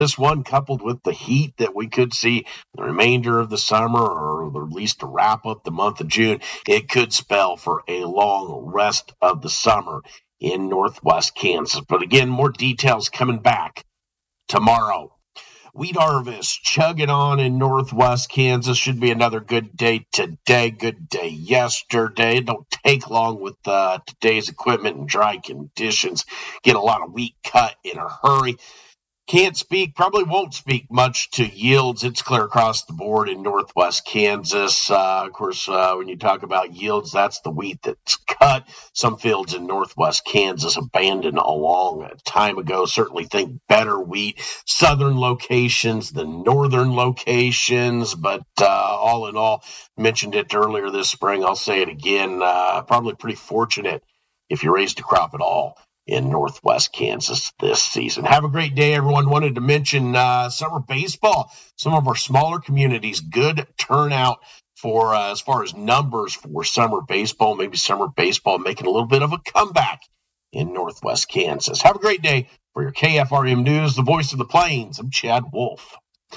This one, coupled with the heat that we could see the remainder of the summer, or at least to wrap up the month of June, it could spell for a long rest of the summer in northwest Kansas. But again, more details coming back tomorrow. Wheat harvest chugging on in northwest Kansas. Should be another good day today, good day yesterday. It don't take long with today's equipment and dry conditions. Get a lot of wheat cut in a hurry. Probably won't speak much to yields. It's clear across the board in northwest Kansas. Of course, when you talk about yields, that's the wheat that's cut. Some fields in northwest Kansas abandoned a long time ago. Certainly think better wheat. Southern locations than northern locations. But all in all, mentioned it earlier this spring. I'll say it again. Probably pretty fortunate if you raised a crop at all in northwest Kansas this season. Have a great day, everyone. Wanted to mention summer baseball. Some of our smaller communities, good turnout for as far as numbers for summer baseball. Maybe summer baseball making a little bit of a comeback in northwest Kansas. Have a great day. For your KFRM News, the voice of the Plains, I'm Chad Wolf.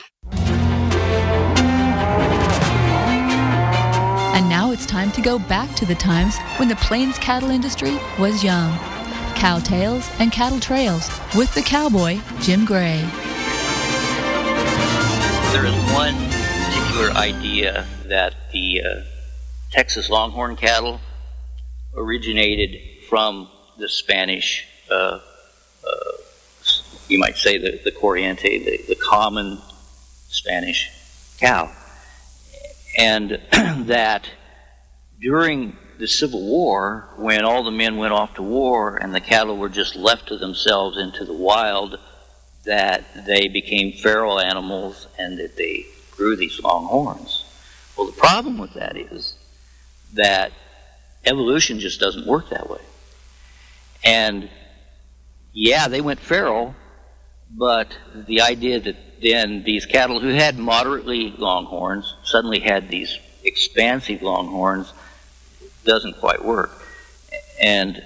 And now it's time to go back to the times when the Plains cattle industry was young. Cow Tales and Cattle Trails with the cowboy, Jim Gray. There is one particular idea that the Texas Longhorn cattle originated from the Spanish, you might say the Corriente, the common Spanish cow. And that during the Civil War, when all the men went off to war and the cattle were just left to themselves into the wild, that they became feral animals and that they grew these long horns. Well, the problem with that is that evolution just doesn't work that way. And yeah, they went feral, but the idea that then these cattle who had moderately long horns suddenly had these expansive long horns doesn't quite work. And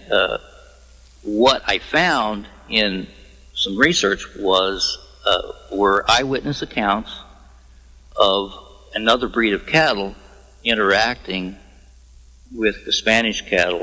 what I found in some research were eyewitness accounts of another breed of cattle interacting with the Spanish cattle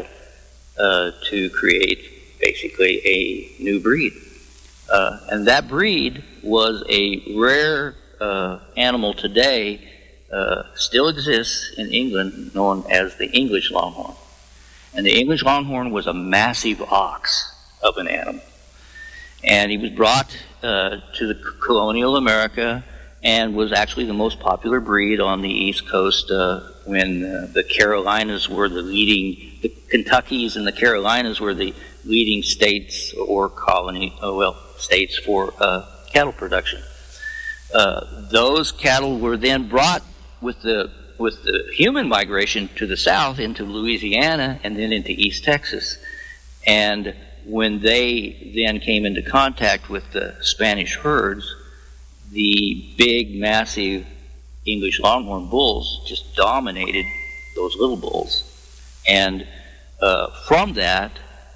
to create basically a new breed. And that breed was a rare animal today, still exists in England, known as the English Longhorn. And the English Longhorn was a massive ox of an animal. And he was brought to the colonial America and was actually the most popular breed on the East Coast when the Carolinas were the Kentuckys and the Carolinas were the leading states or states for cattle production. Those cattle were then brought with the human migration to the south into Louisiana and then into East Texas. And when they then came into contact with the Spanish herds, the big, massive English Longhorn bulls just dominated those little bulls. And from that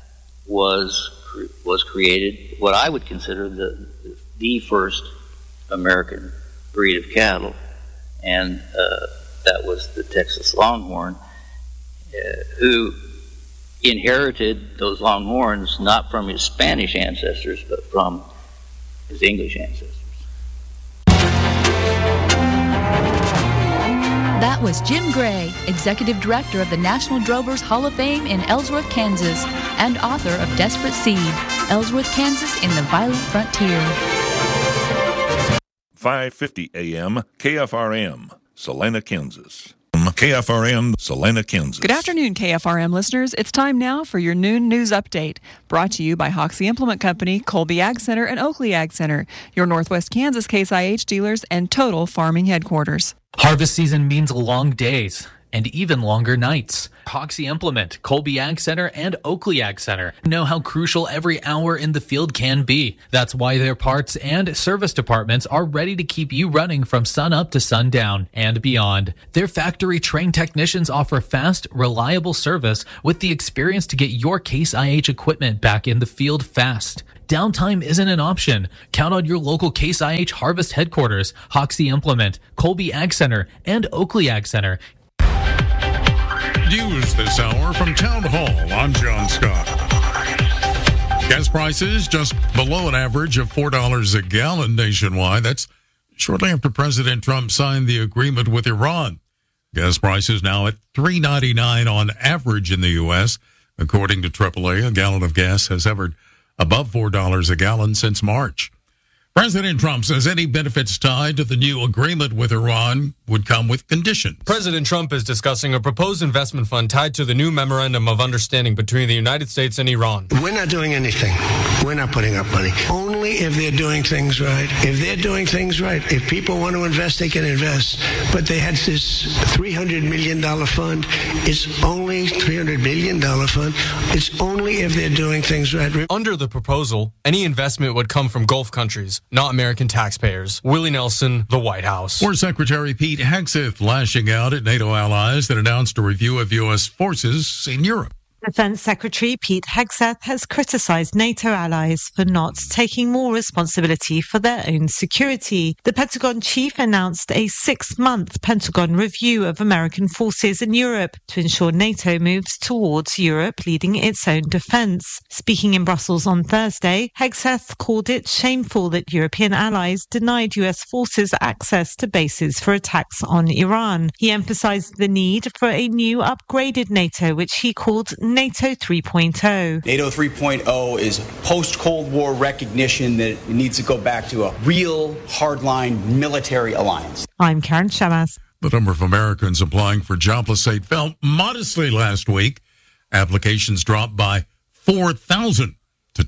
was created what I would consider the first American breed of cattle, and that was the Texas Longhorn, who inherited those longhorns not from his Spanish ancestors, but from his English ancestors. That was Jim Gray, Executive Director of the National Drovers Hall of Fame in Ellsworth, Kansas, and author of Desperate Seed, Ellsworth, Kansas in the Violent Frontier. 5:50 a.m. KFRM, Salina, Kansas. KFRM, Salina, Kansas. Good afternoon, KFRM listeners. It's time now for your noon news update, brought to you by Hoxie Implement Company, Colby Ag Center, and Oakley Ag Center, your Northwest Kansas Case IH dealers and Total Farming headquarters. Harvest season means long days, and even longer nights. Hoxie Implement, Colby Ag Center, and Oakley Ag Center know how crucial every hour in the field can be. That's why their parts and service departments are ready to keep you running from sun up to sundown and beyond. Their factory-trained technicians offer fast, reliable service with the experience to get your Case IH equipment back in the field fast. Downtime isn't an option. Count on your local Case IH Harvest headquarters, Hoxie Implement, Colby Ag Center, and Oakley Ag Center. News this hour from Town Hall. I'm John Scott. Gas prices just below an average of $4 a gallon nationwide. That's shortly after President Trump signed the agreement with Iran. Gas prices now at $3.99 on average in the U.S. According to AAA, a gallon of gas has hovered above $4 a gallon since March. President Trump says any benefits tied to the new agreement with Iran would come with conditions. President Trump is discussing a proposed investment fund tied to the new memorandum of understanding between the United States and Iran. We're not doing anything. We're not putting up money. Only if they're doing things right. If they're doing things right, if people want to invest, they can invest. But they had this $300 million fund. It's only $300 billion fund. It's only if they're doing things right. Under the proposal, any investment would come from Gulf countries, not American taxpayers. Willie Nelson, the White House. War Secretary Pete Hegseth lashing out at NATO allies that announced a review of U.S. forces in Europe. Defense Secretary Pete Hegseth has criticized NATO allies for not taking more responsibility for their own security. The Pentagon chief announced a 6-month Pentagon review of American forces in Europe to ensure NATO moves towards Europe leading its own defense. Speaking in Brussels on Thursday, Hegseth called it shameful that European allies denied US forces access to bases for attacks on Iran. He emphasized the need for a new upgraded NATO, which he called NATO 3.0. NATO 3.0 is post-Cold War recognition that it needs to go back to a real hardline military alliance. I'm Karen Shamas. The number of Americans applying for jobless aid fell modestly last week. Applications dropped by 4,000 to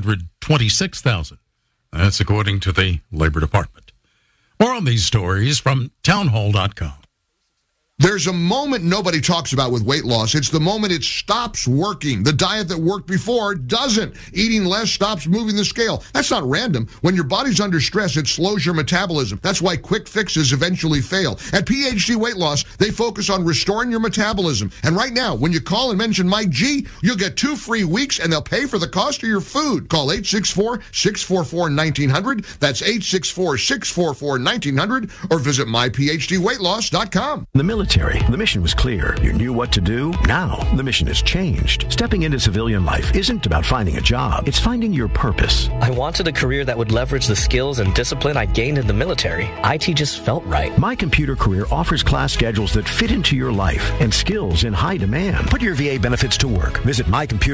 226,000. That's according to the Labor Department. More on these stories from townhall.com. There's a moment nobody talks about with weight loss. It's the moment it stops working. The diet that worked before doesn't. Eating less stops moving the scale. That's not random. When your body's under stress, it slows your metabolism. That's why quick fixes eventually fail. At PhD Weight Loss, they focus on restoring your metabolism. And right now, when you call and mention Mike G, you'll get 2 free weeks and they'll pay for the cost of your food. Call 864-644-1900. That's 864-644-1900 or visit myphdweightloss.com. The mission was clear. You knew what to do. Now, the mission has changed. Stepping into civilian life isn't about finding a job. It's finding your purpose. I wanted a career that would leverage the skills and discipline I gained in the military. IT just felt right. My Computer Career offers class schedules that fit into your life and skills in high demand. Put your VA benefits to work. Visit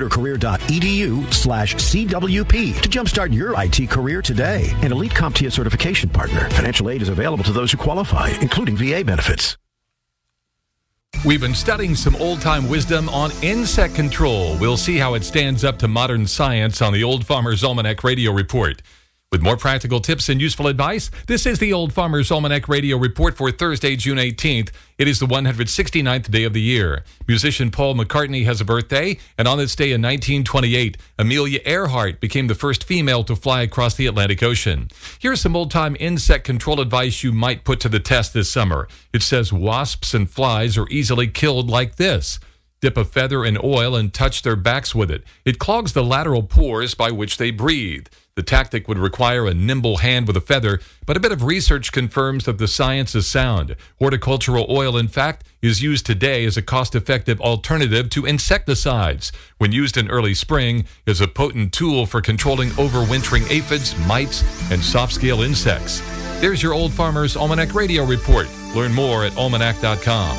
mycomputercareer.edu/CWP to jumpstart your IT career today. An elite CompTIA certification partner. Financial aid is available to those who qualify, including VA benefits. We've been studying some old-time wisdom on insect control. We'll see how it stands up to modern science on the Old Farmer's Almanac Radio Report. With more practical tips and useful advice, this is the Old Farmer's Almanac Radio Report for Thursday, June 18th. It is the 169th day of the year. Musician Paul McCartney has a birthday, and on this day in 1928, Amelia Earhart became the first female to fly across the Atlantic Ocean. Here's some old-time insect control advice you might put to the test this summer. It says wasps and flies are easily killed like this. Dip a feather in oil and touch their backs with it. It clogs the lateral pores by which they breathe. The tactic would require a nimble hand with a feather, but a bit of research confirms that the science is sound. Horticultural oil, in fact, is used today as a cost-effective alternative to insecticides. When used in early spring, is a potent tool for controlling overwintering aphids, mites, and soft-scale insects. There's your Old Farmer's Almanac Radio Report. Learn more at almanac.com.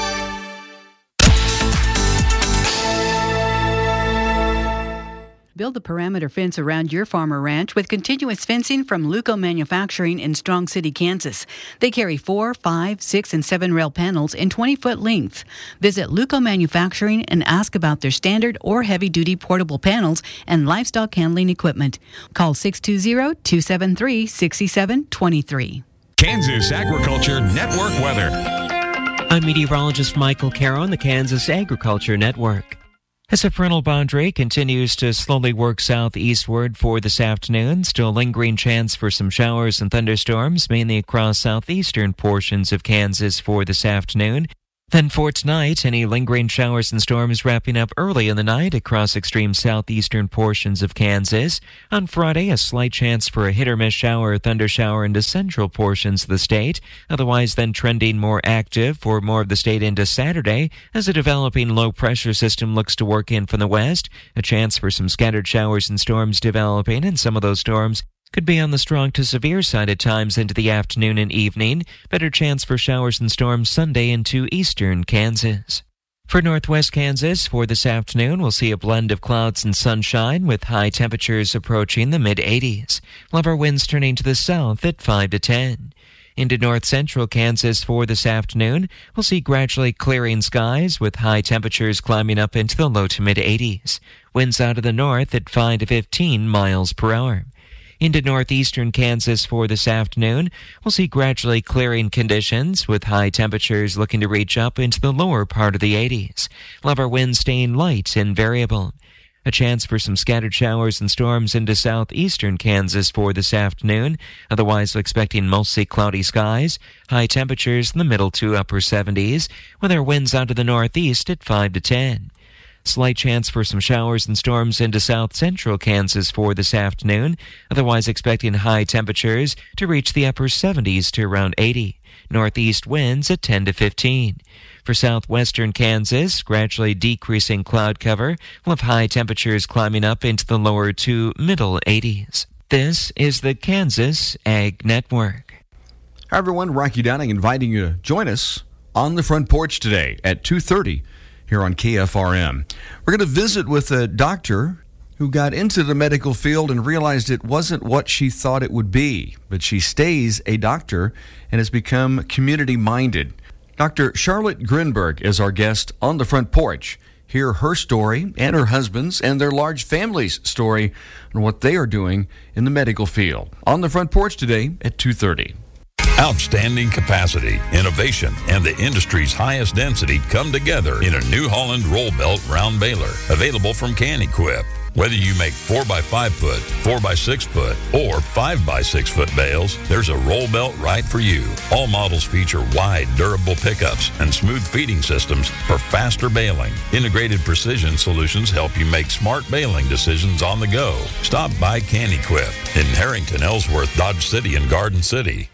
Build a perimeter fence around your farm or ranch with continuous fencing from Luco Manufacturing in Strong City, Kansas. They carry 4, 5, 6, and 7 rail panels in 20-foot lengths. Visit Luco Manufacturing and ask about their standard or heavy-duty portable panels and livestock handling equipment. Call 620-273-6723. Kansas Agriculture Network weather. I'm meteorologist Michael Caro on the Kansas Agriculture Network. As a frontal boundary continues to slowly work southeastward for this afternoon, still lingering chance for some showers and thunderstorms, mainly across southeastern portions of Kansas for this afternoon. Then for tonight, any lingering showers and storms wrapping up early in the night across extreme southeastern portions of Kansas. On Friday, a slight chance for a hit-or-miss shower or thundershower into central portions of the state, otherwise then trending more active for more of the state into Saturday as a developing low-pressure system looks to work in from the west. A chance for some scattered showers and storms developing, and some of those storms could be on the strong to severe side at times into the afternoon and evening. Better chance for showers and storms Sunday into eastern Kansas. For northwest Kansas, for this afternoon, we'll see a blend of clouds and sunshine with high temperatures approaching the mid-80s. We'll have our winds turning to the south at 5 to 10. Into north central Kansas for this afternoon, we'll see gradually clearing skies with high temperatures climbing up into the low to mid-80s. Winds out of the north at 5 to 15 miles per hour. Into northeastern Kansas for this afternoon, we'll see gradually clearing conditions with high temperatures looking to reach up into the lower part of the 80s. We'll have our winds staying light and variable. A chance for some scattered showers and storms into southeastern Kansas for this afternoon. Otherwise, expecting mostly cloudy skies. High temperatures in the middle to upper 70s, with our winds out of the northeast at 5 to 10. Slight chance for some showers and storms into south central Kansas for this afternoon. Otherwise expecting high temperatures to reach the upper 70s to around 80. Northeast winds at 10 to 15. For southwestern Kansas, gradually decreasing cloud cover. We'll have high temperatures climbing up into the lower to middle 80s. This is the Kansas Ag Network. Hi everyone, Rocky Downing inviting you to join us on the front porch today at 2:30. Here on KFRM. We're going to visit with a doctor who got into the medical field and realized it wasn't what she thought it would be, but she stays a doctor and has become community-minded. Dr. Charlotte Grinberg is our guest on the front porch. Hear her story and her husband's and their large family's story on what they are doing in the medical field. On the front porch today at 2:30. Outstanding capacity, innovation, and the industry's highest density come together in a New Holland roll belt round baler, available from Can-Equip. Whether you make 4x5 foot, 4x6 foot, or 5x6 foot bales, there's a roll belt right for you. All models feature wide, durable pickups and smooth feeding systems for faster baling. Integrated precision solutions help you make smart baling decisions on the go. Stop by Can-Equip in Harrington, Ellsworth, Dodge City, and Garden City.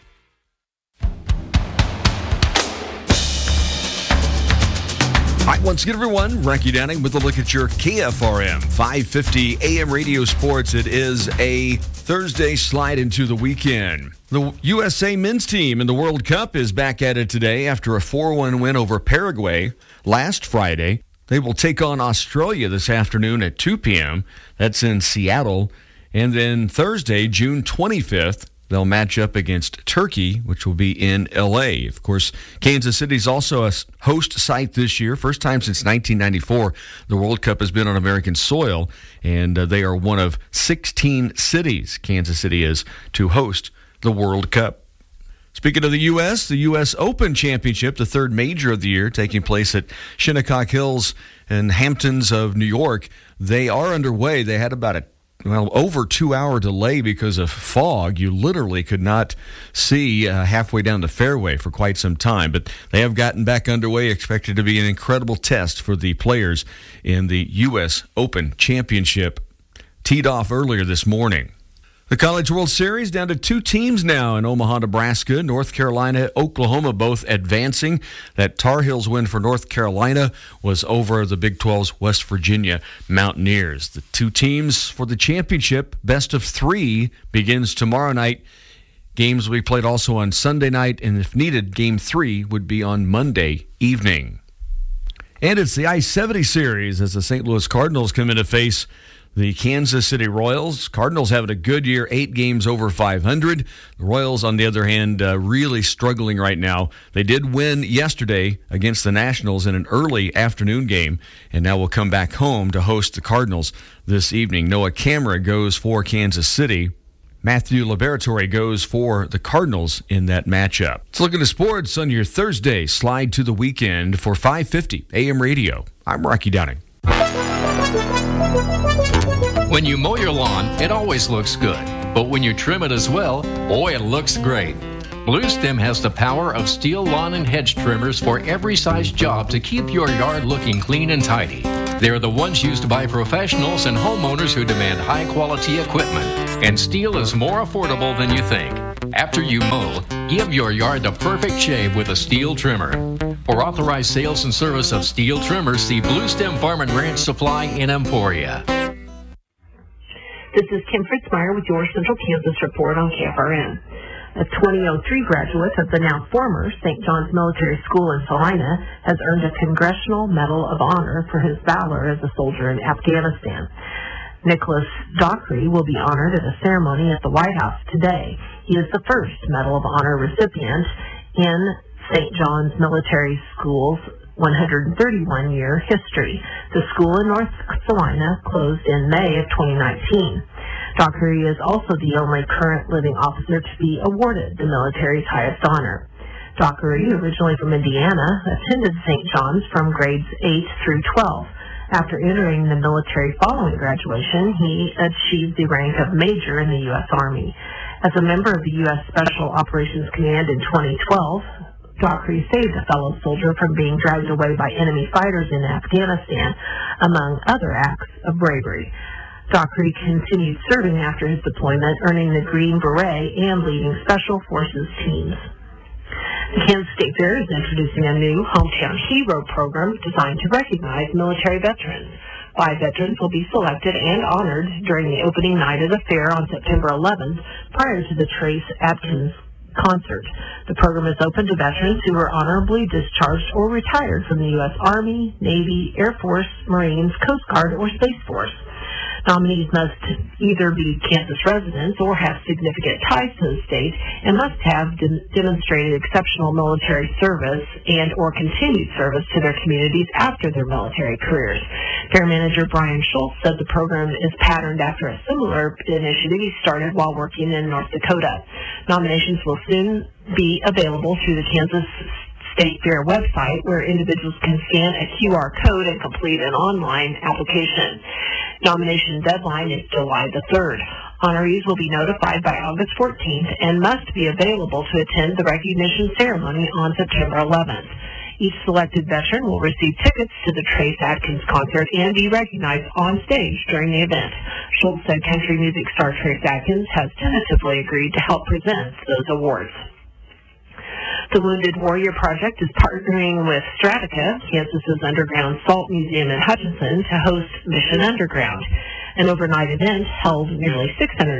All right, once again, everyone, Rocky Downing with a look at your KFRM 550 AM radio sports. It is a Thursday slide into the weekend. The USA men's team in the World Cup is back at it today after a 4-1 win over Paraguay last Friday. They will take on Australia this afternoon at 2 p.m. That's in Seattle. And then Thursday, June 25th, they'll match up against Turkey, which will be in L.A. Of course, Kansas City is also a host site this year. First time since 1994 the World Cup has been on American soil, and they are one of 16 cities, Kansas City is, to host the World Cup. Speaking of the U.S. Open Championship, the third major of the year, taking place at Shinnecock Hills and Hamptons of New York. They are underway. They had about over 2-hour delay because of fog. You literally could not see halfway down the fairway for quite some time. But they have gotten back underway, expected to be an incredible test for the players in the U.S. Open Championship. Teed off earlier this morning. The College World Series down to 2 teams now in Omaha, Nebraska. North Carolina, Oklahoma both advancing. That Tar Heels win for North Carolina was over the Big 12's West Virginia Mountaineers. The 2 teams for the championship, best of 3, begins tomorrow night. Games will be played also on Sunday night, and if needed, Game 3 would be on Monday evening. And it's the I-70 Series as the St. Louis Cardinals come in to face the Kansas City Royals. Cardinals having a good year, 8 games over 500. The Royals, on the other hand, really struggling right now. They did win yesterday against the Nationals in an early afternoon game, and now will come back home to host the Cardinals this evening. Noah Camara goes for Kansas City. Matthew Liberatore goes for the Cardinals in that matchup. Let's look at the sports on your Thursday slide to the weekend for 550 AM radio. I'm Rocky Downing. When you mow your lawn, it always looks good. But when you trim it as well, boy, it looks great. Blue Stem has the power of steel lawn and hedge trimmers for every size job to keep your yard looking clean and tidy. They're the ones used by professionals and homeowners who demand high-quality equipment. And steel is more affordable than you think. After you mow, give your yard the perfect shave with a steel trimmer. For authorized sales and service of steel trimmers, see Blue Stem Farm and Ranch Supply in Emporia. This is Kim Fritzmeyer with your Central Kansas Report on KFRN. A 2003 graduate of the now former St. John's Military School in Salina has earned a Congressional Medal of Honor for his valor as a soldier in Afghanistan. Nicholas Dockery will be honored at a ceremony at the White House today. He is the first Medal of Honor recipient in St. John's Military School's 131-year history. The school in North Salina closed in May of 2019. Dockery is also the only current living officer to be awarded the military's highest honor. Dockery, originally from Indiana, attended St. John's from grades 8 through 12. After entering the military following graduation, he achieved the rank of major in the U.S. Army. As a member of the U.S. Special Operations Command in 2012, Dockery saved a fellow soldier from being dragged away by enemy fighters in Afghanistan, among other acts of bravery. Dockery continued serving after his deployment, earning the Green Beret and leading Special Forces teams. The Kansas State Fair is introducing a new Hometown Hero program designed to recognize military veterans. 5 veterans will be selected and honored during the opening night of the fair on September 11th, prior to the Trace Adkins concert. The program is open to veterans who were honorably discharged or retired from the U.S. Army, Navy, Air Force, Marines, Coast Guard, or Space Force. Nominees must either be Kansas residents or have significant ties to the state and must have demonstrated exceptional military service and or continued service to their communities after their military careers. Fair Manager Brian Schultz said the program is patterned after a similar initiative he started while working in North Dakota. Nominations will soon be available through the Kansas State Fair website, where individuals can scan a QR code and complete an online application. Nomination deadline is July the 3rd. Honorees will be notified by August 14th and must be available to attend the recognition ceremony on September 11th. Each selected veteran will receive tickets to the Trace Adkins concert and be recognized on stage during the event. Schultz said country music star Trace Adkins has tentatively agreed to help present those awards. The Wounded Warrior Project is partnering with Stradica, Kansas's underground salt museum in Hutchinson, to host Mission Underground, an overnight event held nearly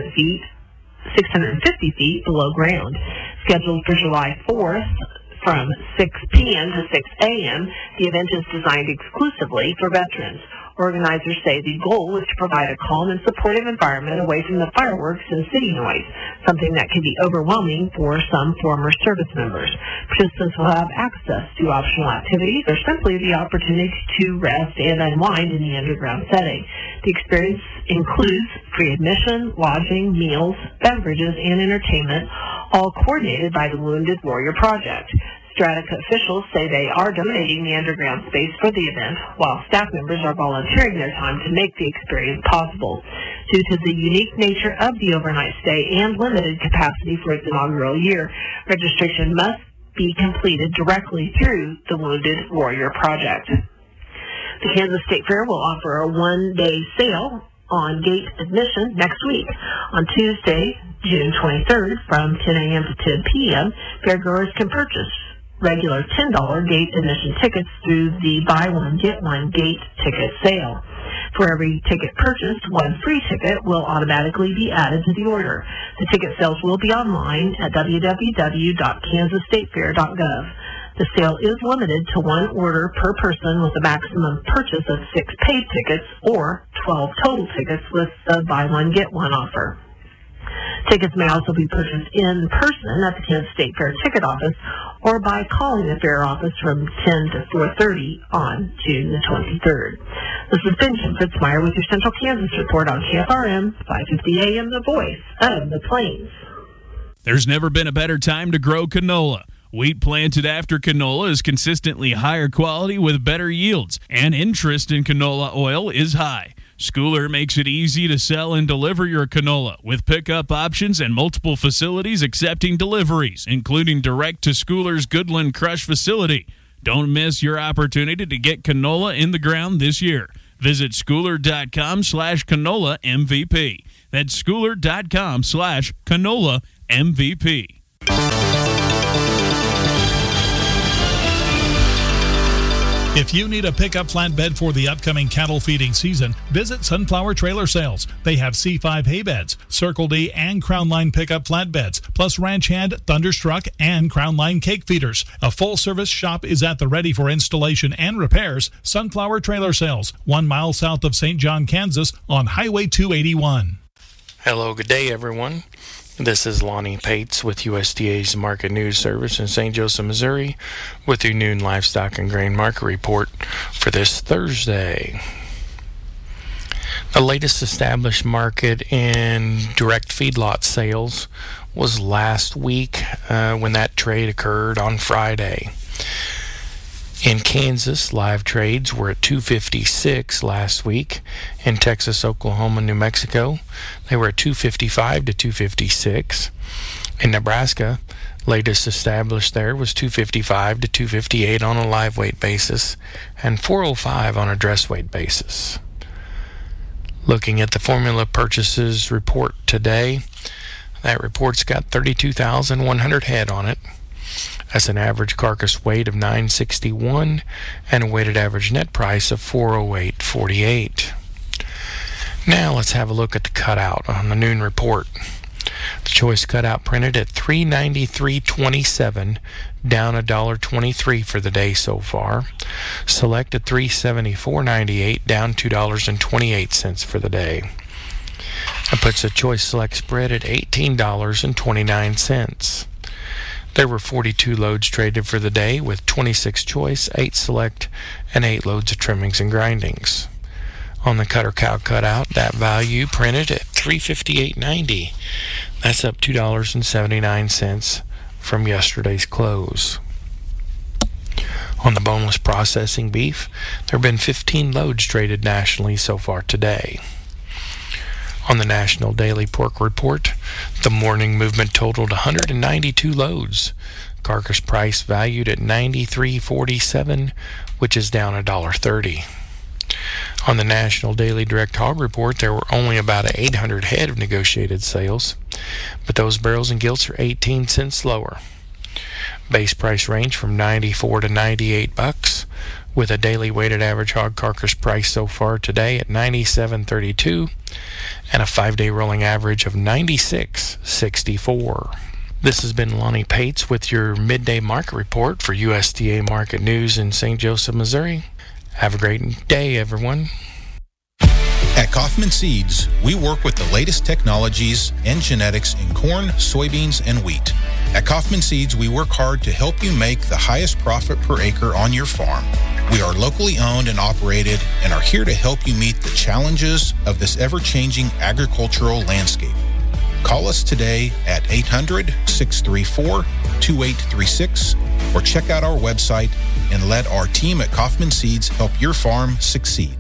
650 feet below ground. Scheduled for July 4th from 6 p.m. to 6 a.m., the event is designed exclusively for veterans. Organizers say the goal is to provide a calm and supportive environment away from the fireworks and city noise, something that can be overwhelming for some former service members. Participants will have access to optional activities or simply the opportunity to rest and unwind in the underground setting. The experience includes free admission, lodging, meals, beverages, and entertainment, all coordinated by the Wounded Warrior Project. Stradica officials say they are donating the underground space for the event, while staff members are volunteering their time to make the experience possible. Due to the unique nature of the overnight stay and limited capacity for its inaugural year, registration must be completed directly through the Wounded Warrior Project. The Kansas State Fair will offer a one-day sale on gate admission next week. On Tuesday, June 23rd, from 10 a.m. to 10 p.m., fairgoers can purchase regular $10 gate admission tickets through the buy one, get one gate ticket sale. For every ticket purchased, one free ticket will automatically be added to the order. The ticket sales will be online at www.kansasstatefair.gov. The sale is limited to one order per person with a maximum purchase of 6 paid tickets or 12 total tickets with the buy one, get one offer. Tickets may also be purchased in person at the Kansas State Fair ticket office or by calling the fair office from 10 to 4:30 on June the 23rd. This is Ben Fitzmeyer with your Central Kansas report on KFRM 550 AM, the voice of the Plains. There's never been a better time to grow canola. Wheat planted after canola is consistently higher quality with better yields, and interest in canola oil is high. Schooler makes it easy to sell and deliver your canola with pickup options and multiple facilities accepting deliveries, including direct to Schooler's Goodland Crush facility. Don't miss your opportunity to get canola in the ground this year. Visit schooler.com/canola MVP. That's schooler.com/canola MVP. If you need a pickup flatbed for the upcoming cattle feeding season, visit Sunflower Trailer Sales. They have C5 hay beds, Circle D and Crown Line pickup flatbeds, plus Ranch Hand, Thunderstruck, and Crown Line cake feeders. A full-service shop is at the ready for installation and repairs. Sunflower Trailer Sales, 1 mile south of St. John, Kansas, on Highway 281. Hello, good day, everyone. This is Lonnie Pates with USDA's Market News Service in St. Joseph, Missouri, with your noon livestock and grain market report for this Thursday. The latest established market in direct feedlot sales was last week when that trade occurred on Friday. In Kansas, live trades were at 256 last week. In Texas, Oklahoma, New Mexico, they were at 255 to 256. In Nebraska, latest established there was 255 to 258 on a live weight basis and 405 on a dress weight basis. Looking at the formula purchases report today, that report's got 32,100 head on it. That's an average carcass weight of 961 and a weighted average net price of 408.48. Now let's have a look at the cutout on the noon report. The choice cutout printed at $393.27, down $1.23 for the day so far. Select at $374.98, down $2.28 for the day. That puts the choice select spread at $18.29. There were 42 loads traded for the day, with 26 choice, 8 select, and 8 loads of trimmings and grindings. On the cutter cow cutout, that value printed at $358.90. That's up $2.79 from yesterday's close. On the boneless processing beef, there have been 15 loads traded nationally so far today. On the National Daily Pork Report, the morning movement totaled 192 loads. Carcass price valued at $93.47, which is down $1.30. On the National Daily Direct Hog Report, there were only about 800 head of negotiated sales, but those barrels and gilts are 18 cents lower. Base price range from $94 to $98, with a daily weighted average hog carcass price so far today at $97.32 and a 5-day rolling average of $96.64. This has been Lonnie Pates with your midday market report for USDA Market News in St. Joseph, Missouri. Have a great day, everyone. At Kaufman Seeds, we work with the latest technologies and genetics in corn, soybeans, and wheat. At Kaufman Seeds, we work hard to help you make the highest profit per acre on your farm. We are locally owned and operated and are here to help you meet the challenges of this ever-changing agricultural landscape. Call us today at 800-634-2836 or check out our website and let our team at Kaufman Seeds help your farm succeed.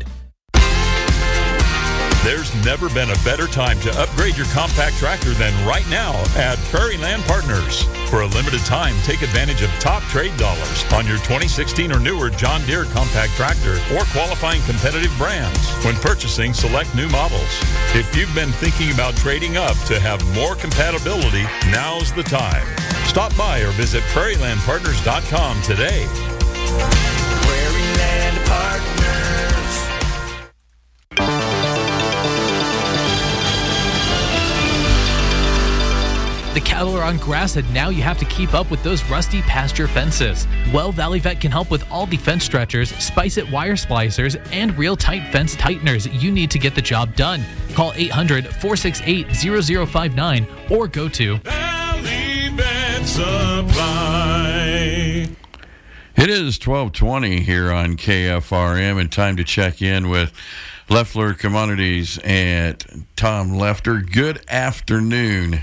There's never been a better time to upgrade your compact tractor than right now at Prairie Land Partners. For a limited time, take advantage of top trade dollars on your 2016 or newer John Deere compact tractor or qualifying competitive brands when purchasing select new models. If you've been thinking about trading up to have more compatibility, now's the time. Stop by or visit prairielandpartners.com today. Prairie Land Partners. The cattle are on grass, and now you have to keep up with those rusty pasture fences. Well, Valley Vet can help with all the fence stretchers, Spice-It wire splicers, and real tight fence tighteners you need to get the job done. Call 800-468-0059 or go to Valley Vet Supply. It is 12:20 here on KFRM, and time to check in with Leffler Commodities and Tom Lefter. Good afternoon.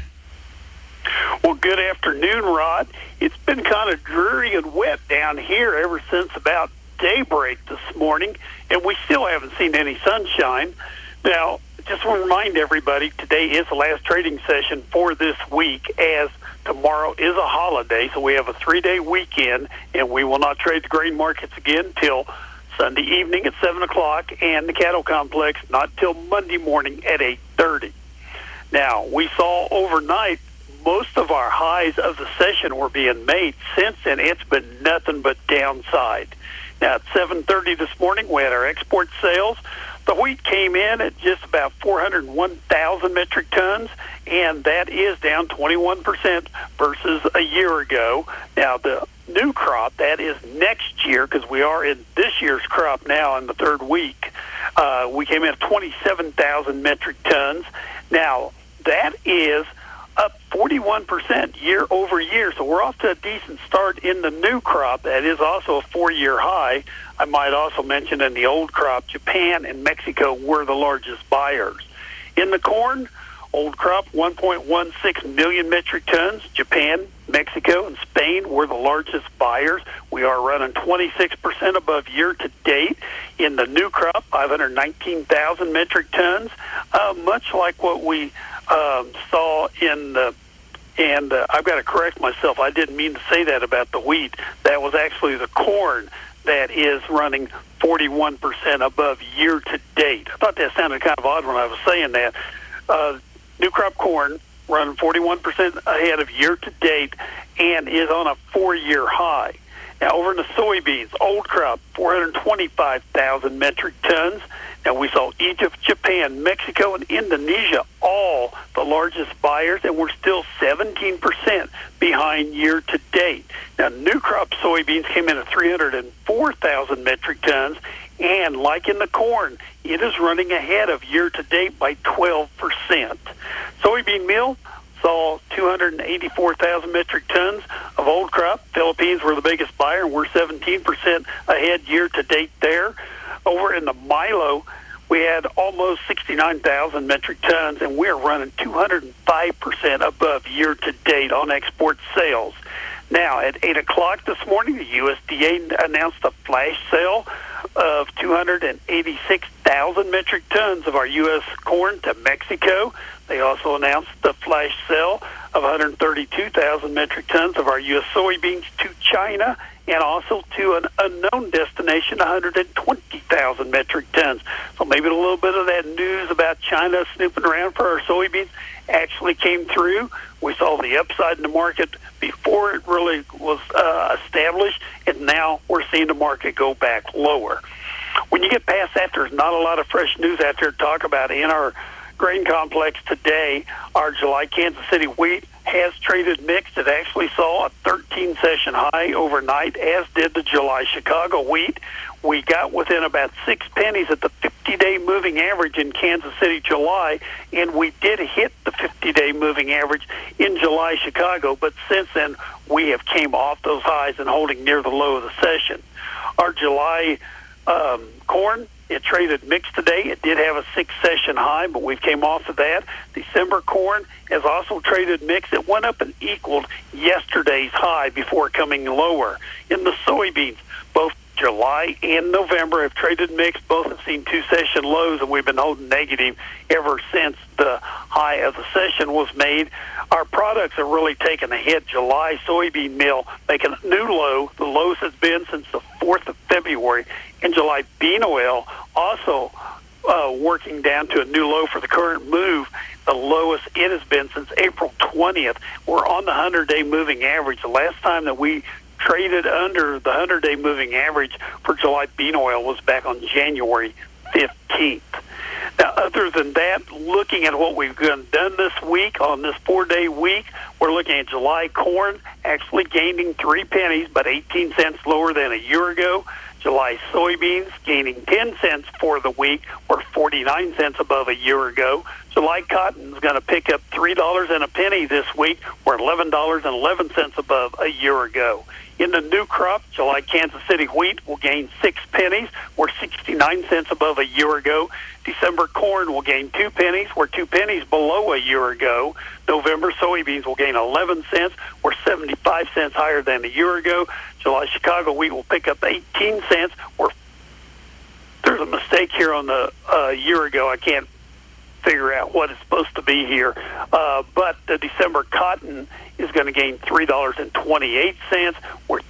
Well, good afternoon, Rod. It's been kind of dreary and wet down here ever since about daybreak this morning, and we still haven't seen any sunshine. Now, just want to remind everybody, today is the last trading session for this week, as tomorrow is a holiday, so we have a 3-day weekend, and we will not trade the grain markets again till Sunday evening at 7 o'clock, and the cattle complex not till Monday morning at 8:30. Now, we saw overnight most of our highs of the session were being made. Since then, it's been nothing but downside. Now, at 7:30 this morning, we had our export sales. The wheat came in at just about 401,000 metric tons, and that is down 21% versus a year ago. Now, the new crop, that is next year, because we are in this year's crop now in the third week, we came in at 27,000 metric tons. Now, that is up 41% year over year, so we're off to a decent start in the new crop. That is also a 4-year high. I might also mention in the old crop, Japan and Mexico were the largest buyers. In the corn, old crop, 1.16 million metric tons. Japan, Mexico, and Spain were the largest buyers. We are running 26% above year to date. In the new crop, 519,000 metric tons, much like what we saw in the, and I've got to correct myself. I didn't mean to say that about the wheat. That was actually the corn that is running 41% above year to date. I thought that sounded kind of odd when I was saying that. New crop corn running 41% ahead of year to date and is on a 4-year high. Now, over in the soybeans, old crop, 425,000 metric tons. Now, we saw Egypt, Japan, Mexico, and Indonesia all the largest buyers, and we're still 17% behind year to date. Now, new crop soybeans came in at 304,000 metric tons, and like in the corn, it is running ahead of year to date by 12%. Soybean meal saw 284,000 metric tons of old crop. Philippines were the biggest buyer, and we're 17% ahead year to date there. Over in the milo, we had almost 69,000 metric tons, and we're running 205% above year to date on export sales. Now, at 8 o'clock this morning, the USDA announced a flash sale of 286,000 metric tons of our U.S. corn to Mexico. They also announced the flash sale of 132,000 metric tons of our U.S. soybeans to China, and also to an unknown destination, 120,000 metric tons. So maybe a little bit of that news about China snooping around for our soybeans actually came through. We saw the upside in the market before it really was established, and now we're seeing the market go back lower. When you get past that, there's not a lot of fresh news out there to talk about. In our grain complex today, our July Kansas City wheat has traded mixed. It actually saw a 13-session high overnight, as did the July Chicago wheat. We got within about 6 pennies at the 50-day moving average in Kansas City July, and we did hit the 50-day moving average in July Chicago, but since then we have came off those highs and holding near the low of the session. Our July corn, it traded mixed today. It did have a 6-session high, but we came off of that. December corn has also traded mixed. It went up and equaled yesterday's high before coming lower. In the soybeans, both July and November have traded mixed. Both have seen 2-session lows, and we've been holding negative ever since the high of the session was made. Our products are really taking a hit. July soybean meal making a new low, the lowest it's been since the 4th of February. And July bean oil also working down to a new low for the current move, the lowest it has been since April 20th. We're on the 100-day moving average. The last time that we traded under the 100-day moving average for July bean oil was back on January 15th. Now, other than that, looking at what we've done this week, on this 4-day week, we're looking at July corn actually gaining 3 pennies, but 18 cents lower than a year ago. July soybeans gaining 10 cents for the week, or 49 cents above a year ago. July cotton is going to pick up $3 and a penny this week. We're $11.11 above a year ago. In the new crop, July Kansas City wheat will gain 6 pennies. We're 69 cents above a year ago. December corn will gain 2 pennies. We're 2 pennies below a year ago. November soybeans will gain 11 cents. We're 75 cents higher than a year ago. July Chicago wheat will pick up 18 cents. There's a mistake here on the year ago. I can't figure out what it's supposed to be here. But the December cotton is going to gain $3.28. We're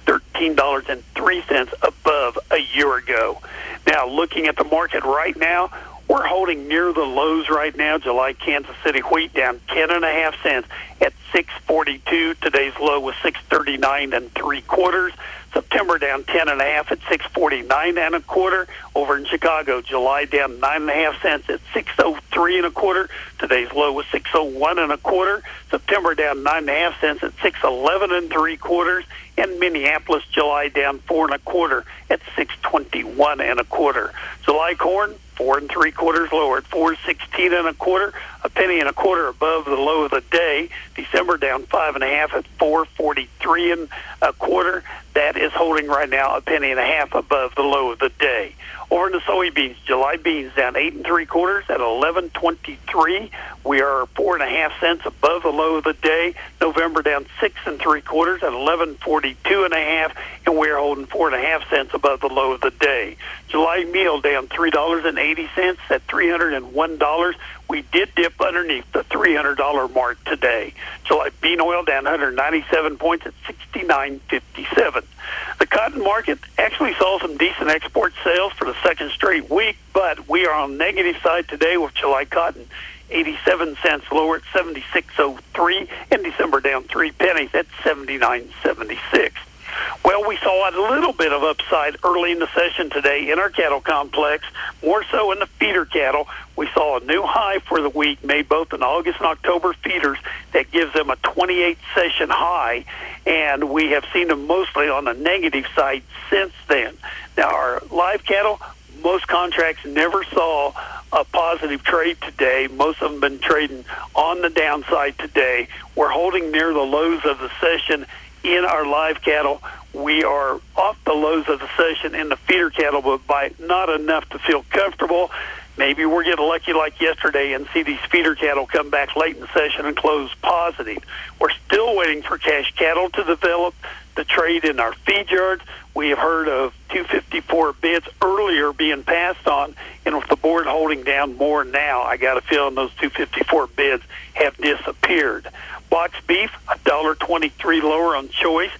$13.03 above a year ago. Now, looking at the market right now, we're holding near the lows right now. July Kansas City wheat down 10.5 cents at $6.42. Today's low was $6.39 3/4. September down 10.5 at $6.49 1/4. Over in Chicago, July down 9.5 cents at $6.03 1/4. Today's low was $6.01 1/4. September down 9.5 cents at $6.11 3/4. And Minneapolis, July down 4 1/4 at $6.21 1/4. July corn 4 3/4 lower at $4.16 1/4, a penny and a quarter above the low of the day. December down 5.5 at $4.43 1/4. That is holding right now a penny and a half above the low of the day. Over in the soybeans, July beans down 8 3/4 at $11.23. We are 4.5 cents above the low of the day. November down 6 3/4 at $11.42 1/2, and we are holding 4.5 cents above the low of the day. July meal down $3.80 at $301. We did dip underneath the $300 mark today. July bean oil down 197 points at $69.57. The cotton market actually saw some decent export sales for the second straight week, but we are on the negative side today with July cotton 87 cents lower at $76.03, and December down 3 pennies at $79.76. Well, we saw a little bit of upside early in the session today in our cattle complex, more so in the feeder cattle. We saw a new high for the week made both in August and October feeders that gives them a 28 session high, and we have seen them mostly on the negative side since then. Now, our live cattle, most contracts never saw a positive trade today. Most of them been trading on the downside today. We're holding near the lows of the session in our live cattle. We are off the lows of the session in the feeder cattle, but by not enough to feel comfortable. Maybe we're getting lucky like yesterday and see these feeder cattle come back late in the session and close positive. We're still waiting for cash cattle to develop the trade in our feed yards. We have heard of 254 bids earlier being passed on, and with the board holding down more now, I got a feeling those 254 bids have disappeared. Box beef, $1.23 lower on choice,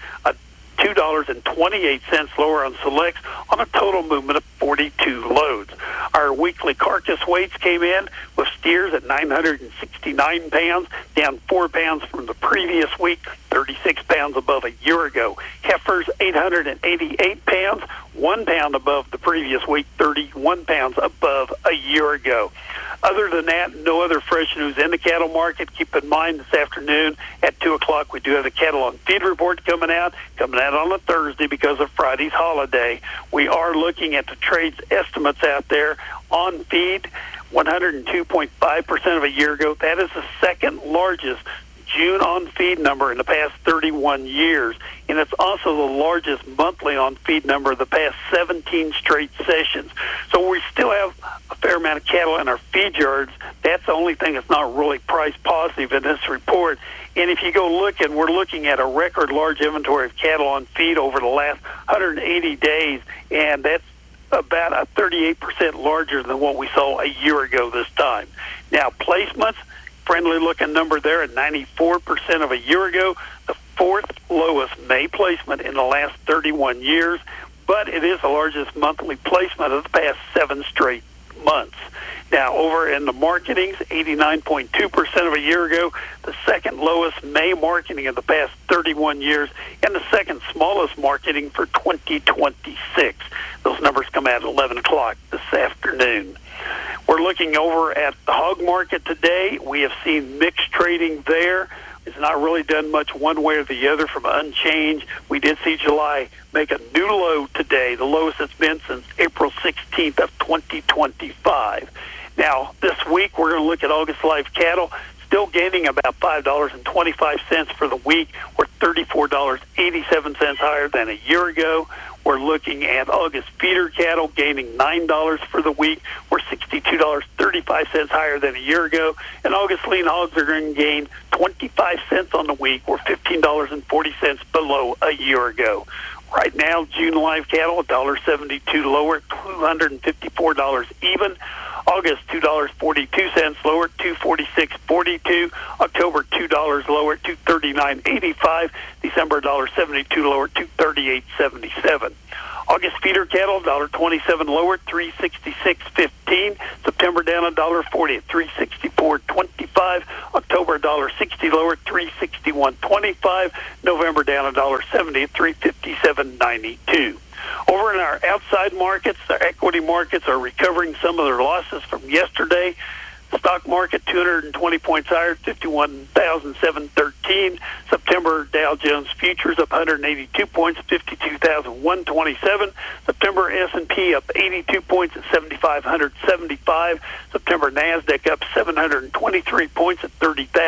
$2.28 lower on selects, on a total movement of 42 loads. Our weekly carcass weights came in with steers at 969 pounds, down 4 pounds from the previous week, 36 pounds above a year ago. Heifers, 888 pounds, 1 pound above the previous week, 31 pounds above a year ago. Other than that, no other fresh news in the cattle market. Keep in mind this afternoon at 2 o'clock, we do have the cattle on feed report coming out on a Thursday because of Friday's holiday. We are looking at the trades estimates out there on feed, 102.5% of a year ago. That is the second largest June on feed number in the past 31 years, and it's also the largest monthly on feed number of the past 17 straight sessions. So we still have a fair amount of cattle in our feed yards. That's the only thing that's not really price positive in this report. And if you go look, and we're looking at a record large inventory of cattle on feed over the last 180 days, and that's about a 38% larger than what we saw a year ago this time. Now, placements, friendly-looking number there at 94% of a year ago, the fourth lowest May placement in the last 31 years, but it is the largest monthly placement of the past 7 straight months. Now, over in the marketings, 89.2% of a year ago, the second lowest May marketing of the past 31 years, and the second smallest marketing for 2026. Those numbers come out at 11 o'clock this afternoon. We're looking over at the hog market today. We have seen mixed trading there. It's not really done much one way or the other from unchanged. We did see July make a new low today, the lowest it's been since April 16th of 2025. Now, this week, we're going to look at August live cattle, still gaining about $5.25 for the week. We're $34.87 higher than a year ago. We're looking at August feeder cattle gaining $9 for the week. We're $62.35 higher than a year ago. And August lean hogs are going to gain 25 cents on the week. We're $15.40 below a year ago. Right now, June live cattle, $1.72 lower, $254 even. August, $2.42 lower, $246.42. October, $2 lower, $239.85. December, $1.72 lower, $238.77. August feeder cattle, $1.27 lower, $366.15. September down $1.40 at $364.25. October $1.60 lower, $361.25. November down $1.70 at $357.92. Over in our outside markets, the equity markets are recovering some of their losses from yesterday. Stock market 220 points higher, 51,713. September Dow Jones futures up 182 points, 52,127. September S&P up 82 points at 7,575. September Nasdaq up 723 points at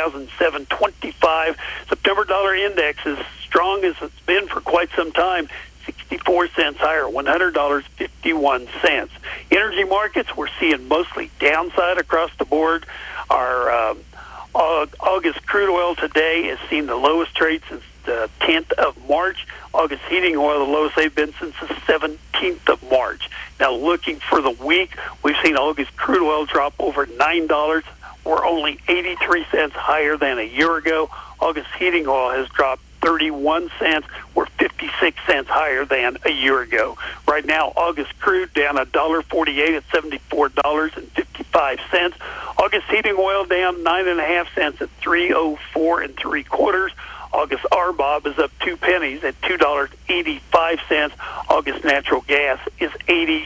30,725. September dollar index is strong as it's been for quite some time. 64 cents higher, $100.51. Energy markets, we're seeing mostly downside across the board. Our August crude oil today has seen the lowest trade since the 10th of March. August heating oil, the lowest they've been since the 17th of March. Now, looking for the week, we've seen August crude oil drop over $9. We're only 83 cents higher than a year ago. August heating oil has dropped 31 cents. We're 56 cents higher than a year ago. Right now, August crude down $1.48 at $74.55. August heating oil down 9.5 cents at $3.04 3/4. August RBOB is up 2 pennies at $2.85. August natural gas is 8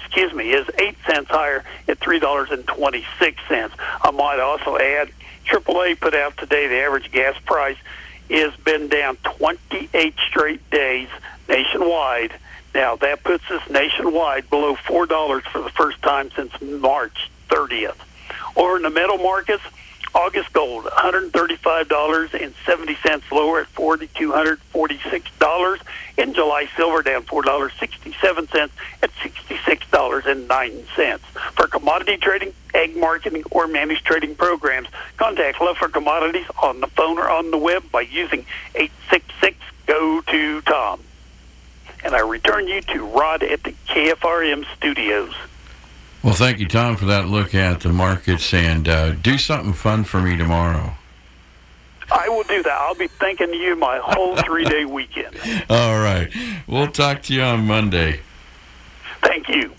cents higher at $3.26. I might also add, AAA put out today the average gas price has been down 28 straight days nationwide. Now, that puts us nationwide below $4 for the first time since March 30th. Over in the metal markets, August gold, $135.70 lower at $4,246. In July, silver down $4.67 at $66.09. For commodity trading, ag marketing, or managed trading programs, contact Leffler Commodities on the phone or on the web by using 866-GO-TO-TOM. And I return you to Rod at the KFRM studios. Well, thank you, Tom, for that look at the markets, and do something fun for me tomorrow. I will do that. I'll be thanking you my whole 3-day weekend. All right. We'll talk to you on Monday. Thank you.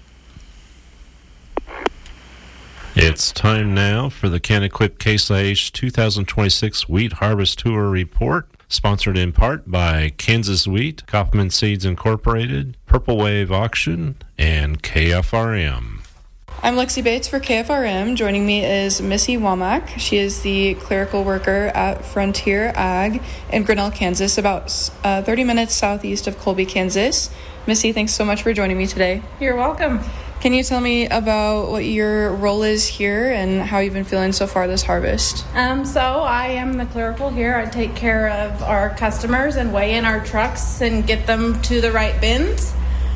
It's time now for the Can-Equip Case IH 2026 Wheat Harvest Tour Report, sponsored in part by Kansas Wheat, Kaufman Seeds Incorporated, Purple Wave Auction, and KFRM. I'm Lexi Bates for KFRM. Joining me is Missy Womack. She is the clerical worker at Frontier Ag in Grinnell, Kansas, about 30 minutes southeast of Colby, Kansas. Missy, thanks so much for joining me today. You're welcome. Can you tell me about what your role is here and how you've been feeling so far this harvest? So I am the clerical here. I take care of our customers and weigh in our trucks and get them to the right bins.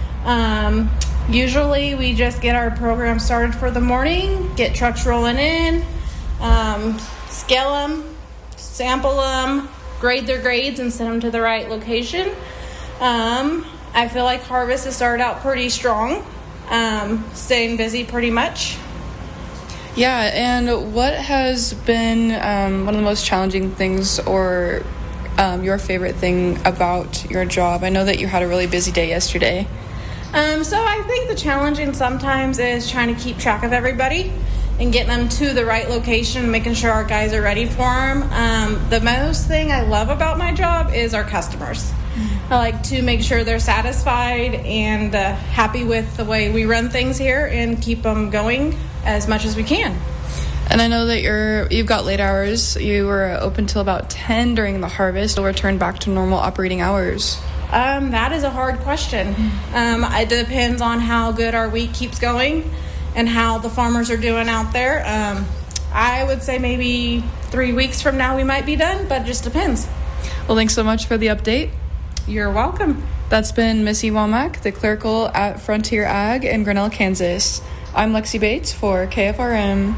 Usually we just get our program started for the morning, get trucks rolling in, scale them, sample them, grade their grades, and send them to the right location. I feel like harvest has started out pretty strong, staying busy pretty much. Yeah, and what has been one of the most challenging things or your favorite thing about your job? I know that you had a really busy day yesterday. So I think the challenging sometimes is trying to keep track of everybody and getting them to the right location, making sure our guys are ready for them. The most thing I love about my job is our customers. I like to make sure they're satisfied and happy with the way we run things here and keep them going as much as we can. And I know that you've got late hours. You were open till about 10 during the harvest. You'll return back to normal operating hours. That is a hard question. It depends on how good our week keeps going and how the farmers are doing out there. I would say maybe 3 weeks from now we might be done, but it just depends. Well, thanks so much for the update. You're welcome. That's been Missy Womack, the clerical at Frontier Ag in Grinnell, Kansas. I'm Lexi Bates for KFRM.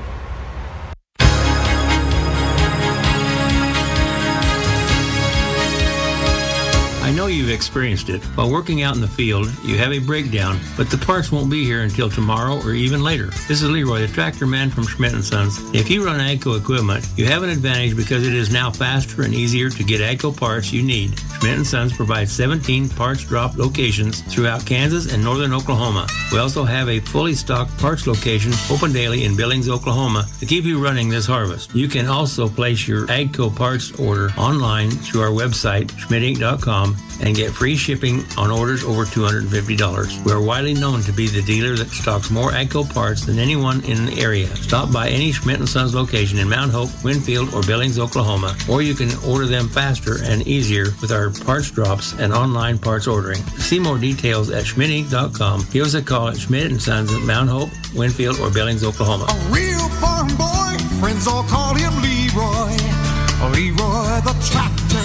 I know you've experienced it. While working out in the field, you have a breakdown, but the parts won't be here until tomorrow or even later. This is Leroy, the tractor man from Schmidt & Sons. If you run AGCO equipment, you have an advantage because it is now faster and easier to get AGCO parts you need. Schmidt & Sons provides 17 parts drop locations throughout Kansas and northern Oklahoma. We also have a fully stocked parts location open daily in Billings, Oklahoma to keep you running this harvest. You can also place your AGCO parts order online through our website, schmidtinc.com, and get free shipping on orders over $250. We are widely known to be the dealer that stocks more AGCO parts than anyone in the area. Stop by any Schmidt & Sons location in Mount Hope, Winfield, or Billings, Oklahoma, or you can order them faster and easier with our parts drops and online parts ordering. To see more details at schmidtinc.com. Give us a call at Schmidt & Sons at Mount Hope, Winfield, or Billings, Oklahoma. A real farm boy, friends all call him Leroy. Leroy the tractor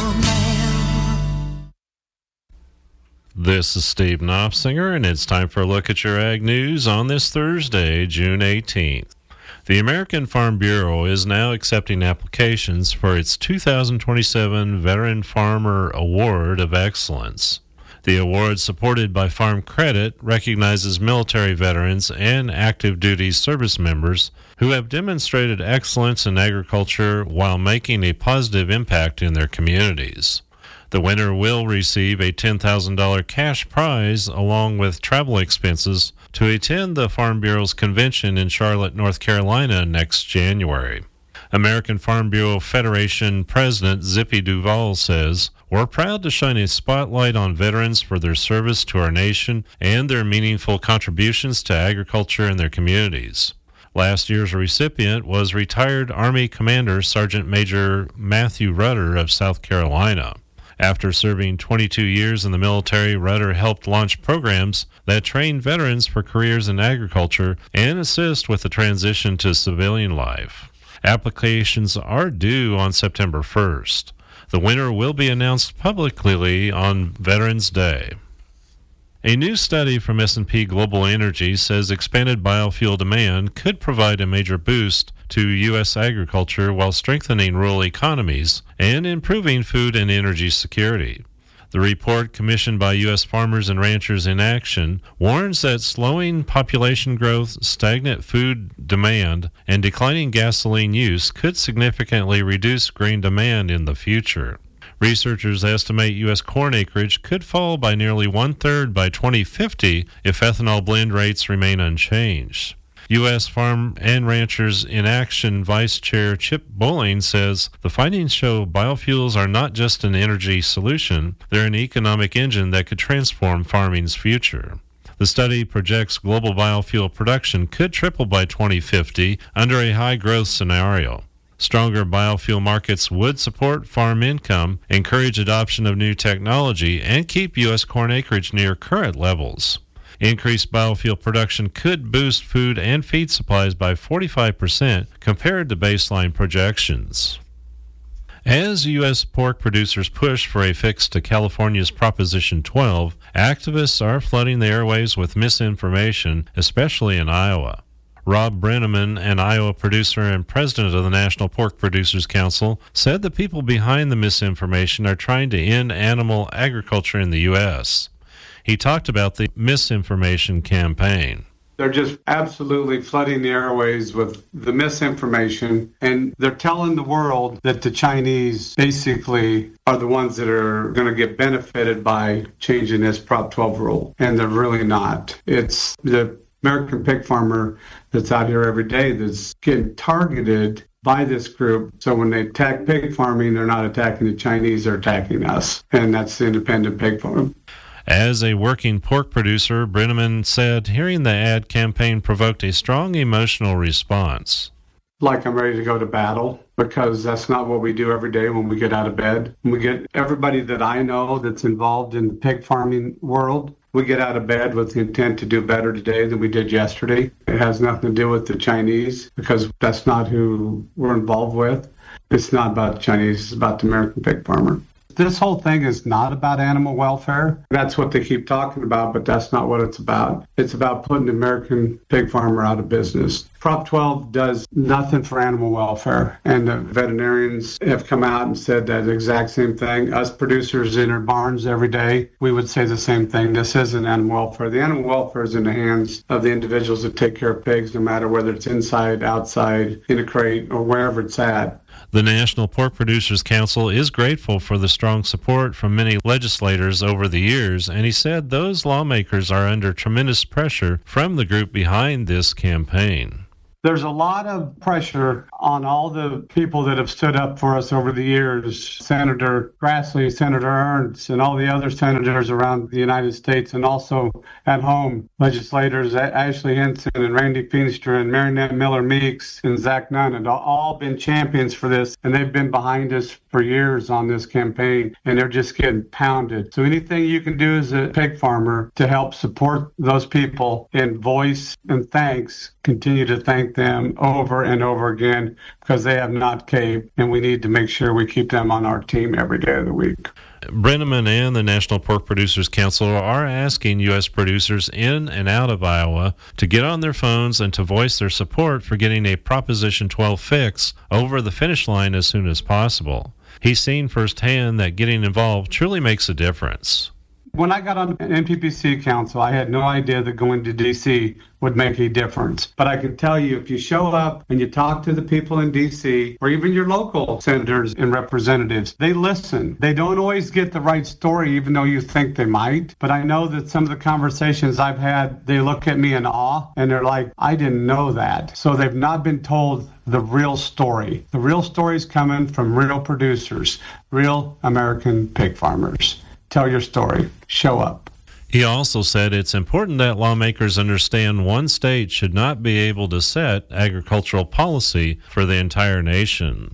man. This is Steve Knopfsinger, and it's time for a look at your ag news on this Thursday, June 18th. The American Farm Bureau is now accepting applications for its 2027 Veteran Farmer Award of Excellence. The award, supported by Farm Credit, recognizes military veterans and active duty service members who have demonstrated excellence in agriculture while making a positive impact in their communities. The winner will receive a $10,000 cash prize along with travel expenses to attend the Farm Bureau's convention in Charlotte, North Carolina next January. American Farm Bureau Federation President Zippy Duval says, "We're proud to shine a spotlight on veterans for their service to our nation and their meaningful contributions to agriculture in their communities." Last year's recipient was retired Army Commander Sergeant Major Matthew Rudder of South Carolina. After serving 22 years in the military, Rudder helped launch programs that train veterans for careers in agriculture and assist with the transition to civilian life. Applications are due on September 1st. The winner will be announced publicly on Veterans Day. A new study from S&P Global Energy says expanded biofuel demand could provide a major boost to U.S. agriculture while strengthening rural economies and improving food and energy security. The report, commissioned by U.S. Farmers and Ranchers in Action, warns that slowing population growth, stagnant food demand, and declining gasoline use could significantly reduce grain demand in the future. Researchers estimate U.S. corn acreage could fall by nearly one-third by 2050 if ethanol blend rates remain unchanged. U.S. Farm and Ranchers in Action Vice Chair Chip Bowling says the findings show biofuels are not just an energy solution, they're an economic engine that could transform farming's future. The study projects global biofuel production could triple by 2050 under a high-growth scenario. Stronger biofuel markets would support farm income, encourage adoption of new technology, and keep U.S. corn acreage near current levels. Increased biofuel production could boost food and feed supplies by 45% compared to baseline projections. As U.S. pork producers push for a fix to California's Proposition 12, activists are flooding the airwaves with misinformation, especially in Iowa. Rob Brenneman, an Iowa producer and president of the National Pork Producers Council, said the people behind the misinformation are trying to end animal agriculture in the U.S. He talked about the misinformation campaign. They're just absolutely flooding the airways with the misinformation, and they're telling the world that the Chinese basically are the ones that are going to get benefited by changing this Prop 12 rule, and they're really not. It's the American pig farmer that's out here every day that's getting targeted by this group. So when they attack pig farming, they're not attacking the Chinese, they're attacking us. And that's the independent pig farm. As a working pork producer, Brenneman said hearing the ad campaign provoked a strong emotional response. Like I'm ready to go to battle, because that's not what we do every day when we get out of bed. When we get everybody that I know that's involved in the pig farming world, We get out of bed with the intent to do better today than we did yesterday. It has nothing to do with the Chinese, because that's not who we're involved with. It's not about the Chinese, it's about the American pig farmer. This whole thing is not about animal welfare. That's what they keep talking about, but that's not what it's about. It's about putting the American pig farmer out of business. Prop 12 does nothing for animal welfare, and the veterinarians have come out and said that exact same thing. Us producers in our barns every day, we would say the same thing. This isn't animal welfare. The animal welfare is in the hands of the individuals that take care of pigs, no matter whether it's inside, outside, in a crate, or wherever it's at. The National Pork Producers Council is grateful for the strong support from many legislators over the years, and he said those lawmakers are under tremendous pressure from the group behind this campaign. There's a lot of pressure on all the people that have stood up for us over the years. Senator Grassley, Senator Ernst, and all the other senators around the United States, and also at home, legislators Ashley Henson and Randy Feenstra and Marinette Miller-Meeks and Zach Nunn have all been champions for this, and they've been behind us for years on this campaign, and they're just getting pounded. So anything you can do as a pig farmer to help support those people in voice and thanks, continue to thank them over and over again, because they have not caved, and we need to make sure we keep them on our team every day of the week. Brenneman and the National Pork Producers Council are asking U.S. producers in and out of Iowa to get on their phones and to voice their support for getting a Proposition 12 fix over the finish line as soon as possible. He's seen firsthand that getting involved truly makes a difference. When I got on NPPC Council, I had no idea that going to D.C. would make a difference. But I can tell you, if you show up and you talk to the people in D.C., or even your local senators and representatives, they listen. They don't always get the right story, even though you think they might. But I know that some of the conversations I've had, they look at me in awe, and they're like, I didn't know that. So they've not been told the real story. The real story is coming from real producers, real American pig farmers. Tell your story. Show up. He also said it's important that lawmakers understand one state should not be able to set agricultural policy for the entire nation.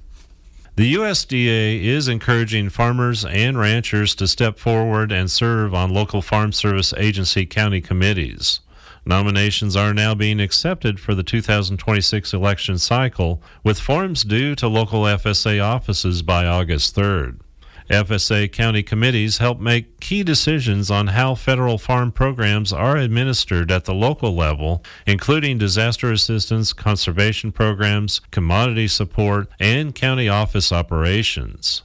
The USDA is encouraging farmers and ranchers to step forward and serve on local Farm Service Agency county committees. Nominations are now being accepted for the 2026 election cycle, with forms due to local FSA offices by August 3rd. FSA county committees help make key decisions on how federal farm programs are administered at the local level, including disaster assistance, conservation programs, commodity support, and county office operations.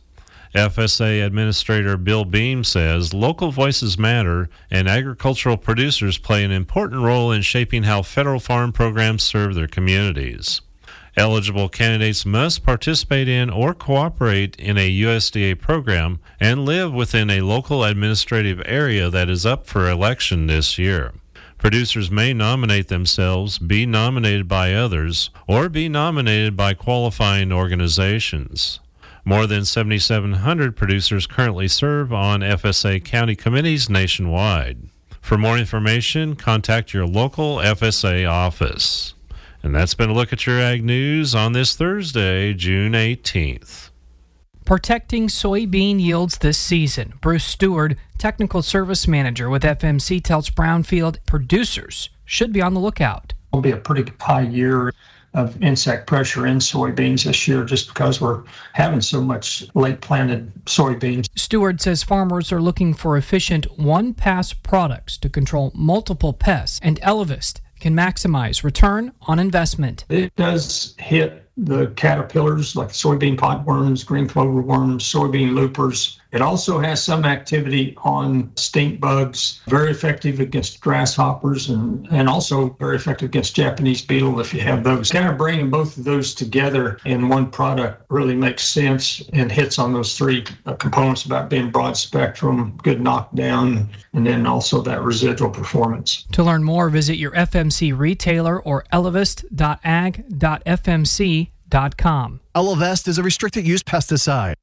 FSA Administrator Bill Beam says local voices matter, and agricultural producers play an important role in shaping how federal farm programs serve their communities. Eligible candidates must participate in or cooperate in a USDA program and live within a local administrative area that is up for election this year. Producers may nominate themselves, be nominated by others, or be nominated by qualifying organizations. More than 7,700 producers currently serve on FSA county committees nationwide. For more information, contact your local FSA office. And that's been a look at your Ag News on this Thursday, June 18th. Protecting soybean yields this season. Bruce Stewart, Technical Service Manager with FMC, tells Brownfield producers should be on the lookout. It'll be a pretty high year of insect pressure in soybeans this year just because we're having so much late planted soybeans. Stewart says farmers are looking for efficient one-pass products to control multiple pests, and Elevist can maximize return on investment. It does hit the caterpillars like soybean podworms, green clover worms, soybean loopers. It also has some activity on stink bugs, very effective against grasshoppers and also very effective against Japanese beetle if you have those. Kind of bringing both of those together in one product really makes sense and hits on those three components about being broad spectrum, good knockdown, and then also that residual performance. To learn more, visit your FMC retailer or elevist.ag.fmc.com. Elevest is a restricted use pesticide.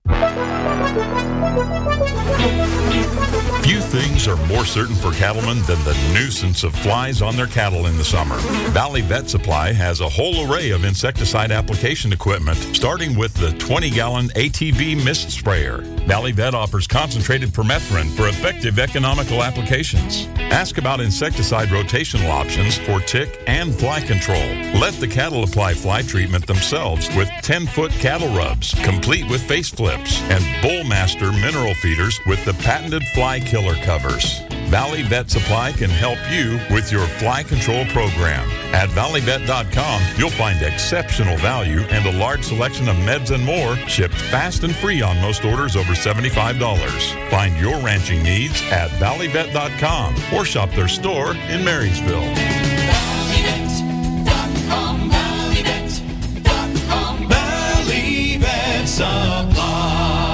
Few things are more certain for cattlemen than the nuisance of flies on their cattle in the summer. Valley Vet Supply has a whole array of insecticide application equipment, starting with the 20-gallon ATV mist sprayer. Valley Vet offers concentrated permethrin for effective economical applications. Ask about insecticide rotational options for tick and fly control. Let the cattle apply fly treatment themselves with 10-foot cattle rubs, complete with face flips, and Bullmaster mineral feeders with the patented fly killer covers. Valley Vet Supply can help you with your fly control program. At valleyvet.com, you'll find exceptional value and a large selection of meds and more shipped fast and free on most orders over $75. Find your ranching needs at valleyvet.com or shop their store in Marysville. Valleyvet.com, valleyvet.com, Valley Vet Supply.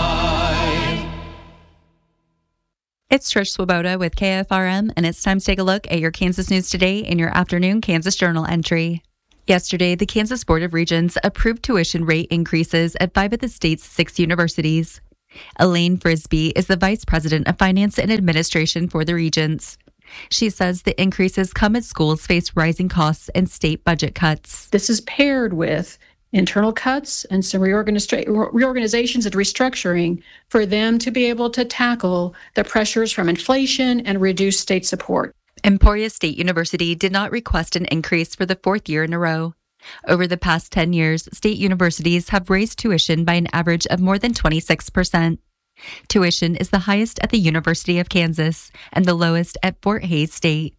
It's Trish Swoboda with KFRM, and it's time to take a look at your Kansas news today in your afternoon Kansas Journal entry. Yesterday, the Kansas Board of Regents approved tuition rate increases at 5 of the state's 6 universities. Elaine Frisbee is the Vice President of Finance and Administration for the Regents. She says the increases come as schools face rising costs and state budget cuts. This is paired with internal cuts and some reorganizations and restructuring for them to be able to tackle the pressures from inflation and reduced state support. Emporia State University did not request an increase for the 4th year in a row. Over the past 10 years, state universities have raised tuition by an average of more than 26%. Tuition is the highest at the University of Kansas and the lowest at Fort Hays State.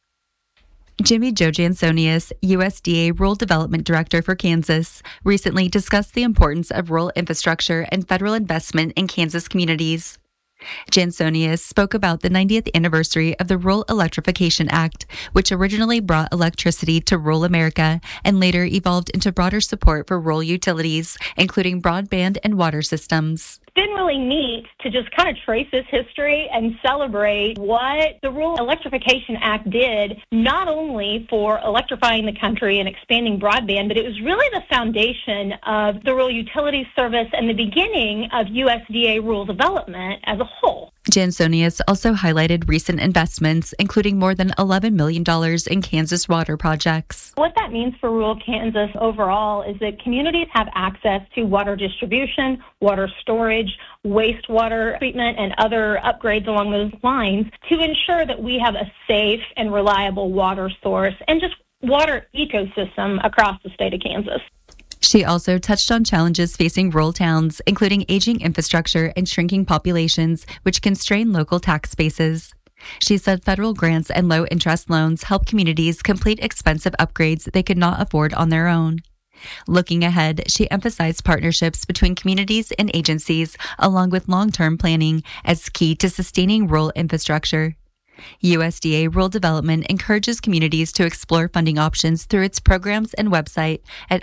Jimmy Joe Jansonius, USDA Rural Development Director for Kansas, recently discussed the importance of rural infrastructure and federal investment in Kansas communities. Jansonius spoke about the 90th anniversary of the Rural Electrification Act, which originally brought electricity to rural America and later evolved into broader support for rural utilities, including broadband and water systems. It's been really neat to just kind of trace this history and celebrate what the Rural Electrification Act did, not only for electrifying the country and expanding broadband, but it was really the foundation of the rural utilities service and the beginning of USDA rural development as a whole. Jansonius also highlighted recent investments, including more than $11 million in Kansas water projects. What that means for rural Kansas overall is that communities have access to water distribution, water storage, wastewater treatment, and other upgrades along those lines to ensure that we have a safe and reliable water source and just water ecosystem across the state of Kansas. She also touched on challenges facing rural towns, including aging infrastructure and shrinking populations, which constrain local tax bases. She said federal grants and low-interest loans help communities complete expensive upgrades they could not afford on their own. Looking ahead, she emphasized partnerships between communities and agencies, along with long-term planning, as key to sustaining rural infrastructure. USDA Rural Development encourages communities to explore funding options through its programs and website at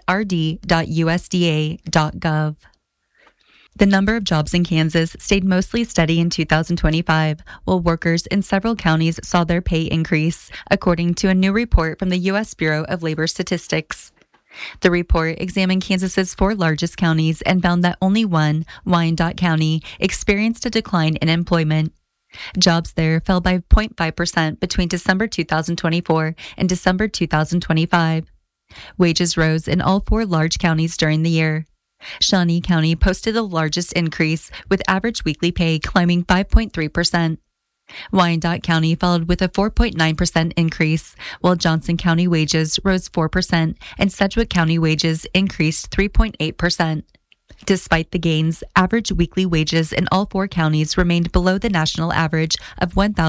rd.usda.gov. The number of jobs in Kansas stayed mostly steady in 2025, while workers in several counties saw their pay increase, according to a new report from the U.S. Bureau of Labor Statistics. The report examined Kansas's 4 largest counties and found that only one, Wyandotte County, experienced a decline in employment. Jobs there fell by 0.5% between December 2024 and December 2025. Wages rose in all 4 large counties during the year. Shawnee County posted the largest increase, with average weekly pay climbing 5.3%. Wyandotte County followed with a 4.9% increase, while Johnson County wages rose 4% and Sedgwick County wages increased 3.8%. Despite the gains, average weekly wages in all 4 counties remained below the national average of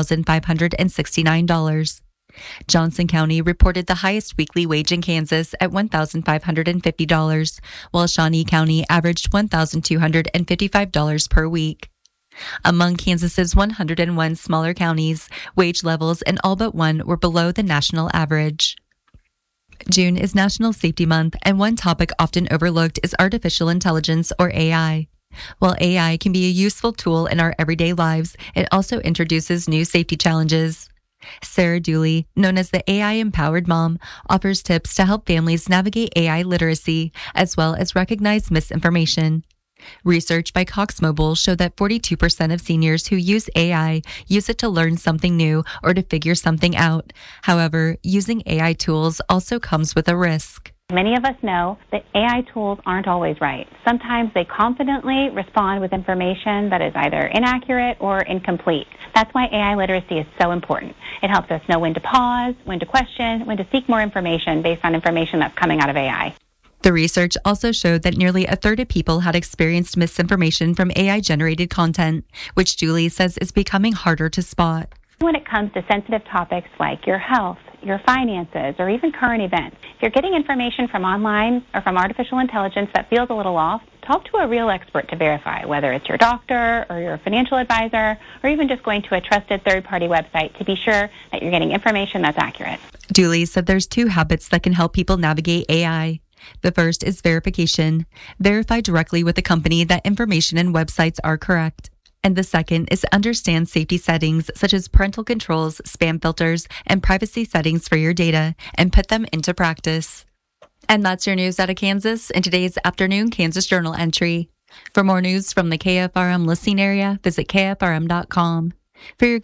$1,569. Johnson County reported the highest weekly wage in Kansas at $1,550, while Shawnee County averaged $1,255 per week. Among Kansas's 101 smaller counties, wage levels in all but one were below the national average. June is National Safety Month, and one topic often overlooked is artificial intelligence, or AI. While AI can be a useful tool in our everyday lives, it also introduces new safety challenges. Sarah Dooley, known as the AI-empowered mom, offers tips to help families navigate AI literacy, as well as recognize misinformation. Research by Cox Mobile showed that 42% of seniors who use AI use it to learn something new or to figure something out. However, using AI tools also comes with a risk. Many of us know that AI tools aren't always right. Sometimes they confidently respond with information that is either inaccurate or incomplete. That's why AI literacy is so important. It helps us know when to pause, when to question, when to seek more information based on information that's coming out of AI. The research also showed that nearly a third of people had experienced misinformation from AI-generated content, which Julie says is becoming harder to spot. When it comes to sensitive topics like your health, your finances, or even current events, if you're getting information from online or from artificial intelligence that feels a little off, talk to a real expert to verify, whether it's your doctor or your financial advisor, or even just going to a trusted third-party website to be sure that you're getting information that's accurate. Julie said there's 2 habits that can help people navigate AI. The first is verification. Verify directly with the company that information and websites are correct. And the second is understand safety settings such as parental controls, spam filters, and privacy settings for your data, and put them into practice. And that's your news out of Kansas in today's afternoon Kansas Journal entry. For more news from the KFRM listening area, visit KFRM.com. For your